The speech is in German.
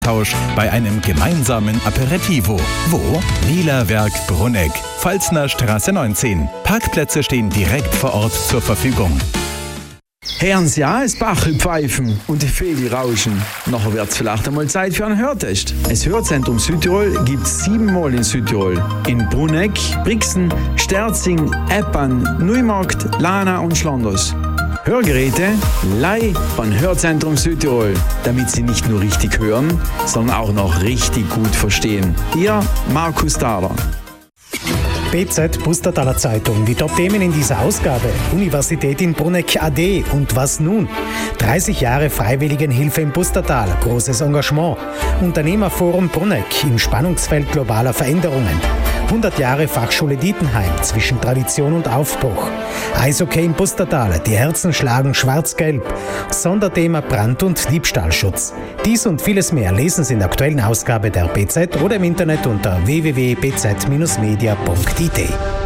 Tausch bei einem gemeinsamen Aperitivo. Wo? Lila Werk Brunegg, Pfalzner Straße 19. Parkplätze stehen direkt vor Ort zur Verfügung. Hören's ja, es Bachel pfeifen und die Vögel rauschen. Nachher wird's vielleicht einmal Zeit für einen Hörtest. Das Hörzentrum Südtirol gibt's 7-mal in Südtirol. In Brunegg, Brixen, Sterzing, Eppan, Neumarkt, Lana und Schlanders. Hörgeräte leih von Hörzentrum Südtirol, damit Sie nicht nur richtig hören, sondern auch noch richtig gut verstehen. Ihr Markus Dahler. BZ Pustertaler Zeitung. Die Top-Themen in dieser Ausgabe. Universität in Brunegg AD und was nun? 30 Jahre Freiwilligenhilfe im Pustertal. Großes Engagement. Unternehmerforum Brunegg im Spannungsfeld globaler Veränderungen. 100 Jahre Fachschule Dietenheim zwischen Tradition und Aufbruch. Eishockey im Pustertal. Die Herzen schlagen schwarz-gelb. Sonderthema Brand- und Diebstahlschutz. Dies und vieles mehr lesen Sie in der aktuellen Ausgabe der BZ oder im Internet unter www.bz-media.it.